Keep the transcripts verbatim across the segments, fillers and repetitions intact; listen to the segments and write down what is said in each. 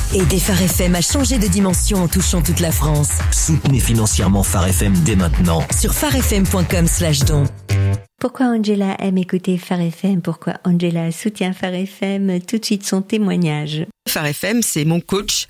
Aider Phare F M à changer de dimension en touchant toute la France. Soutenez financièrement Phare F M dès maintenant. Sur pharefm point com slash don. Pourquoi Angela aime écouter Phare F M? Pourquoi Angela soutient Phare F M? Tout de suite son témoignage. Phare F M, c'est mon coach.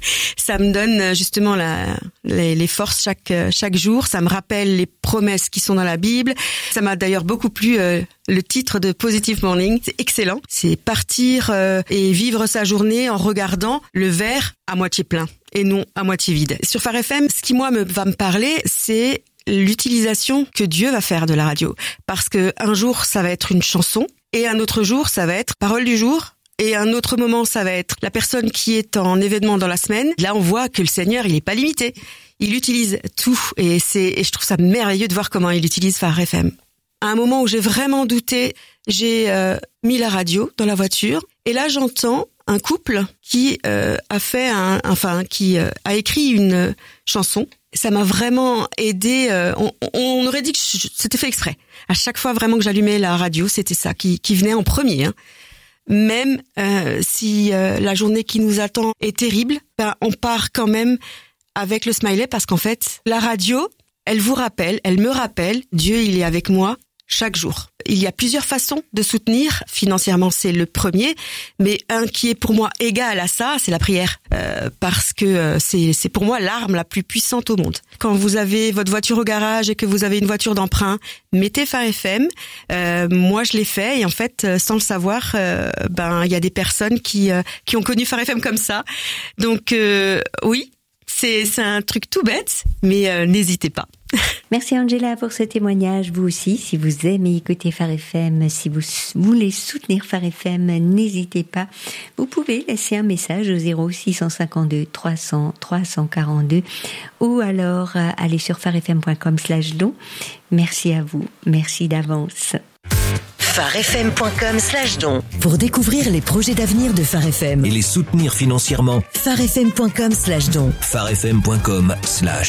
Ça me donne justement la, les, les forces chaque chaque jour. Ça me rappelle les promesses qui sont dans la Bible. Ça m'a d'ailleurs beaucoup plu euh, le titre de Positive Morning. C'est excellent. C'est partir euh, et vivre sa journée en regardant le verre à moitié plein et non à moitié vide. Sur Phare F M, ce qui moi me, va me parler, c'est l'utilisation que Dieu va faire de la radio. Parce que un jour, ça va être une chanson et un autre jour, ça va être parole du jour. Et un autre moment, ça va être la personne qui est en événement dans la semaine. Là, on voit que le Seigneur, il est pas limité. Il utilise tout et c'est et je trouve ça merveilleux de voir comment il utilise Phare F M. À un moment où j'ai vraiment douté, j'ai euh, mis la radio dans la voiture et là, j'entends un couple qui euh, a fait un, enfin, qui euh, a écrit une chanson. Ça m'a vraiment aidé. Euh, on, on aurait dit que je, c'était fait exprès. À chaque fois vraiment que j'allumais la radio, c'était ça qui, qui venait en premier. Hein. Même euh, si euh, la journée qui nous attend est terrible, ben, on part quand même avec le smiley parce qu'en fait, la radio, elle vous rappelle, elle me rappelle, Dieu, il est avec moi chaque jour. Il y a plusieurs façons de soutenir. Financièrement, c'est le premier, mais un qui est pour moi égal à ça, c'est la prière, euh, parce que euh, c'est, c'est pour moi l'arme la plus puissante au monde. Quand vous avez votre voiture au garage et que vous avez une voiture d'emprunt, mettez Phare F M. Euh, moi, je l'ai fait et en fait, sans le savoir, euh, ben il y a des personnes qui euh, qui ont connu Phare F M comme ça. Donc euh, oui, c'est c'est un truc tout bête, mais euh, n'hésitez pas. Merci Angela pour ce témoignage. Vous aussi, si vous aimez écouter Phare F M, si vous voulez soutenir Phare F M, n'hésitez pas. Vous pouvez laisser un message au zéro six cent cinquante-deux trois cents trois cent quarante-deux ou alors euh, aller sur pharefm point com slash don. Merci à vous. Merci d'avance. pharefm point com slash don. Pour découvrir les projets d'avenir de Phare F M et les soutenir financièrement. pharefm point com slash don. pharefm point com slash